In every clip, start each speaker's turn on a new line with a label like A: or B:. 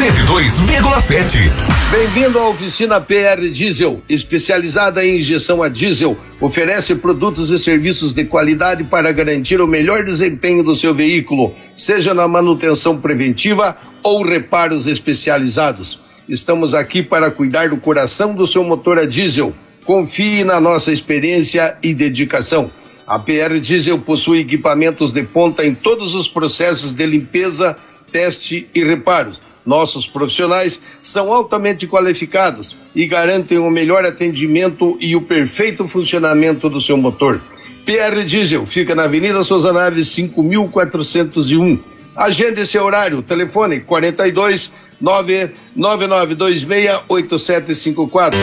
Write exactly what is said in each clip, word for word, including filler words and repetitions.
A: cento e dois vírgula sete.
B: Bem-vindo à oficina P R Diesel, especializada em injeção a diesel. Oferece produtos e serviços de qualidade para garantir o melhor desempenho do seu veículo, seja na manutenção preventiva ou reparos especializados. Estamos aqui para cuidar do coração do seu motor a diesel. Confie na nossa experiência e dedicação. A P R Diesel possui equipamentos de ponta em todos os processos de limpeza, teste e reparos. Nossos profissionais são altamente qualificados e garantem o melhor atendimento e o perfeito funcionamento do seu motor. P R Diesel fica na Avenida Souza Naves cinco mil quatrocentos e um. Agende seu horário, telefone quarenta e dois, nove nove nove dois seis, oito sete cinco quatro.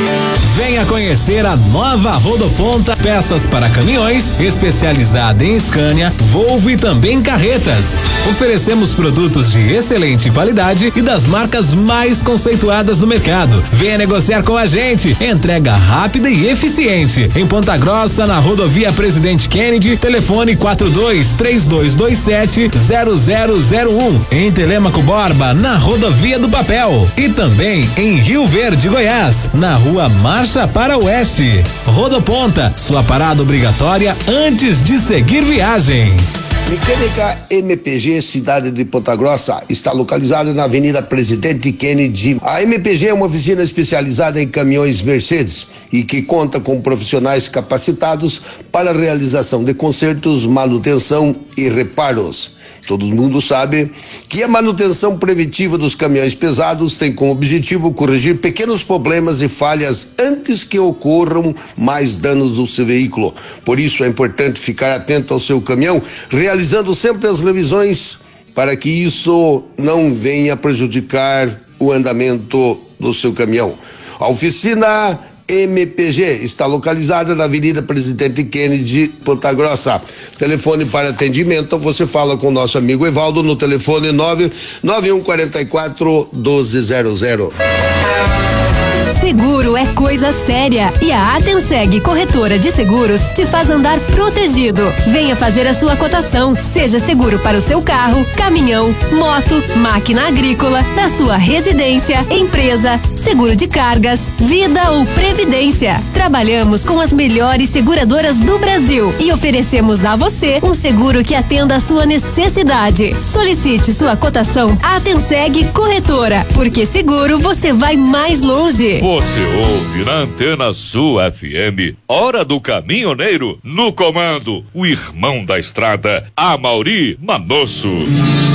C: Venha conhecer a nova Rodoponta, peças para caminhões, especializada em Scania, Volvo e também carretas. Oferecemos produtos de excelente qualidade e das marcas mais conceituadas do mercado. Venha negociar com a gente. Entrega rápida e eficiente. Em Ponta Grossa, na Rodovia Presidente Kennedy, telefone quatro dois três dois dois sete zero zero zero um. Em Telêmaco Borba, na Rodovia do Papel. E também em Rio Verde, Goiás, na Rua Marcha para Oeste. Rodoponta, sua parada obrigatória antes de seguir viagem.
B: Mecânica M P G, cidade de Ponta Grossa, está localizada na Avenida Presidente Kennedy. A M P G é uma oficina especializada em caminhões Mercedes e que conta com profissionais capacitados para a realização de consertos, manutenção e reparos. Todo mundo sabe que a manutenção preventiva dos caminhões pesados tem como objetivo corrigir pequenos problemas e falhas antes que ocorram mais danos no seu veículo. Por isso é importante ficar atento ao seu caminhão, realizando sempre as revisões para que isso não venha prejudicar o andamento do seu caminhão. A oficina M P G está localizada na Avenida Presidente Kennedy, Ponta Grossa. Telefone para atendimento, você fala com o nosso amigo Evaldo no telefone nove nove um quatro quatro um dois zero zero.
D: Seguro é coisa séria e a Atenseg Corretora de Seguros te faz andar protegido. Venha fazer a sua cotação. Seja seguro para o seu carro, caminhão, moto, máquina agrícola, da sua residência, empresa, seguro de cargas, vida ou previdência. Trabalhamos com as melhores seguradoras do Brasil e oferecemos a você um seguro que atenda a sua necessidade. Solicite sua cotação Atenseg Corretora, porque seguro você vai mais longe.
E: Você ouve na Antena Sul F M, Hora do Caminhoneiro, no comando, o irmão da estrada, Amauri Manosso.